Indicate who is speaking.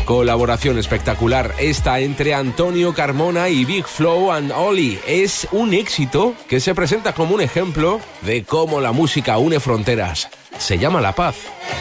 Speaker 1: Colaboración espectacular esta entre Antonio Carmona y Big Flow and Oli. Es un éxito que se presenta como un ejemplo de cómo la música une fronteras. Se llama La Paz.